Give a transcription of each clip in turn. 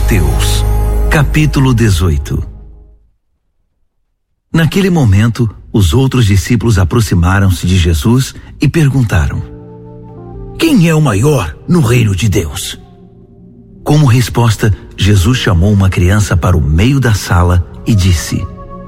Mateus, capítulo 18. Naquele momento, os outros discípulos aproximaram-se de Jesus e perguntaram: quem é o maior no reino de Deus? Como resposta, Jesus chamou uma criança para o meio da sala e disse: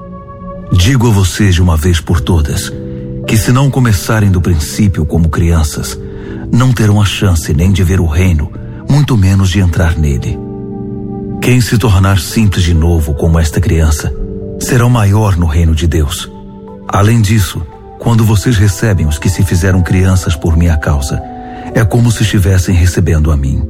digo a vocês de uma vez por todas, que se não começarem do princípio como crianças, não terão a chance nem de ver o reino, muito menos de entrar nele. Quem se tornar simples de novo como esta criança, será o maior no reino de Deus. Além disso, quando vocês recebem os que se fizeram crianças por minha causa, é como se estivessem recebendo a mim.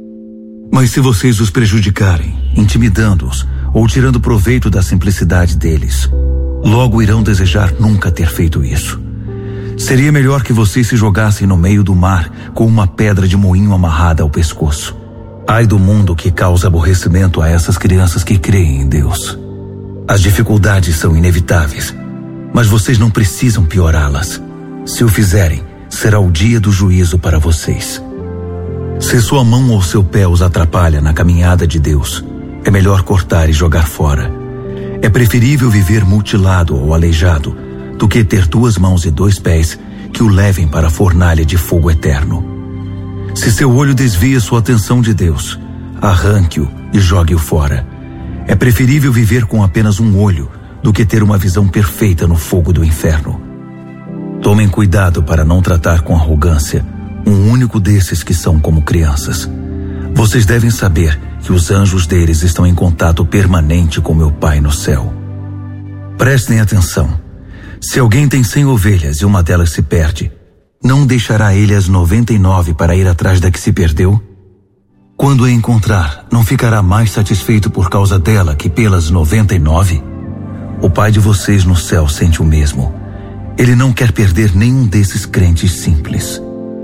Mas se vocês os prejudicarem, intimidando-os ou tirando proveito da simplicidade deles, logo irão desejar nunca ter feito isso. Seria melhor que vocês se jogassem no meio do mar com uma pedra de moinho amarrada ao pescoço. Ai do mundo que causa aborrecimento a essas crianças que creem em Deus. As dificuldades são inevitáveis, mas vocês não precisam piorá-las. Se o fizerem, será o dia do juízo para vocês. Se sua mão ou seu pé os atrapalha na caminhada de Deus, é melhor cortar e jogar fora. É preferível viver mutilado ou aleijado do que ter 2 mãos e 2 pés que o levem para a fornalha de fogo eterno. Se seu olho desvia sua atenção de Deus, arranque-o e jogue-o fora. É preferível viver com apenas um olho do que ter uma visão perfeita no fogo do inferno. Tomem cuidado para não tratar com arrogância um único desses que são como crianças. Vocês devem saber que os anjos deles estão em contato permanente com meu Pai no céu. Prestem atenção. Se alguém tem 100 ovelhas e uma delas se perde, não deixará ele as 99 para ir atrás da que se perdeu? Quando a encontrar, não ficará mais satisfeito por causa dela que pelas 99? O Pai de vocês no céu sente o mesmo. Ele não quer perder nenhum desses crentes simples.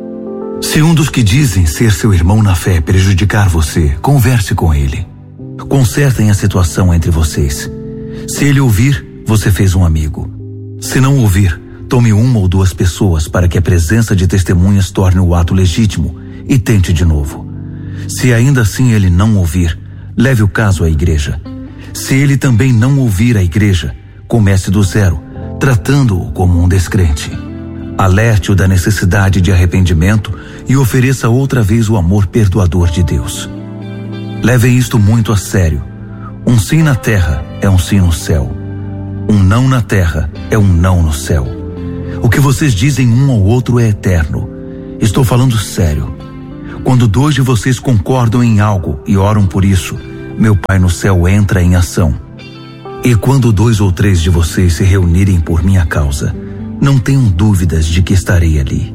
Se um dos que dizem ser seu irmão na fé prejudicar você, converse com ele. Consertem a situação entre vocês. Se ele ouvir, você fez um amigo. Se não ouvir, tome 1 ou 2 pessoas para que a presença de testemunhas torne o ato legítimo e tente de novo. Se ainda assim ele não ouvir, leve o caso à igreja. Se ele também não ouvir a igreja, comece do zero, tratando-o como um descrente. Alerte-o da necessidade de arrependimento e ofereça outra vez o amor perdoador de Deus. Levem isto muito a sério. Um sim na terra é um sim no céu. Um não na terra é um não no céu. O que vocês dizem um ao outro é eterno. Estou falando sério. Quando 2 de vocês concordam em algo e oram por isso, meu Pai no céu entra em ação. E quando 2 ou 3 de vocês se reunirem por minha causa, não tenham dúvidas de que estarei ali.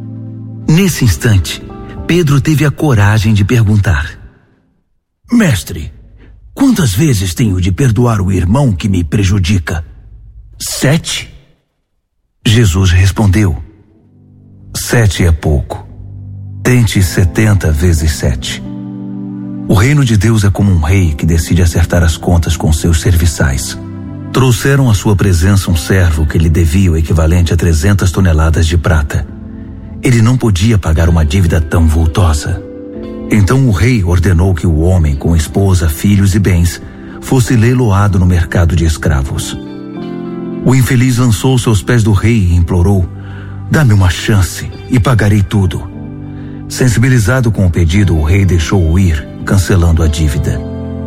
Nesse instante, Pedro teve a coragem de perguntar: Mestre, quantas vezes tenho de perdoar o irmão que me prejudica? 7? Jesus respondeu: 7 é pouco. Tente 70 vezes 7. O reino de Deus é como um rei que decide acertar as contas com seus serviçais. Trouxeram à sua presença um servo que lhe devia o equivalente a 300 toneladas de prata. Ele não podia pagar uma dívida tão vultosa. Então o rei ordenou que o homem, com esposa, filhos e bens, fosse leiloado no mercado de escravos. O infeliz lançou-se aos pés do rei e implorou: dá-me uma chance e pagarei tudo. Sensibilizado com o pedido, o rei deixou-o ir, cancelando a dívida.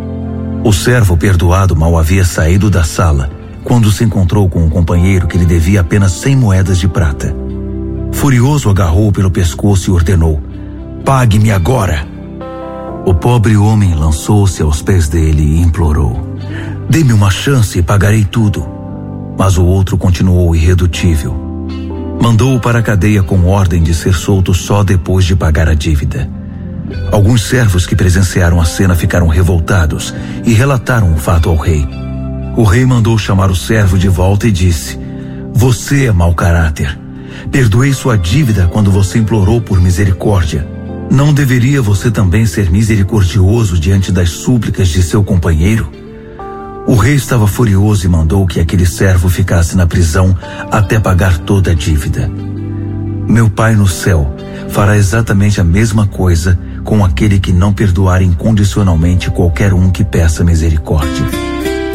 O servo perdoado mal havia saído da sala quando se encontrou com um companheiro que lhe devia apenas 100 moedas de prata. Furioso, agarrou-o pelo pescoço e ordenou: pague-me agora. O pobre homem lançou-se aos pés dele e implorou: dê-me uma chance e pagarei tudo. Mas o outro continuou irredutível. Mandou-o para a cadeia com ordem de ser solto só depois de pagar a dívida. Alguns servos que presenciaram a cena ficaram revoltados e relataram o fato ao rei. O rei mandou chamar o servo de volta e disse: você é mau caráter. Perdoei sua dívida quando você implorou por misericórdia. Não deveria você também ser misericordioso diante das súplicas de seu companheiro? O rei estava furioso e mandou que aquele servo ficasse na prisão até pagar toda a dívida. Meu Pai no céu fará exatamente a mesma coisa com aquele que não perdoar incondicionalmente qualquer um que peça misericórdia.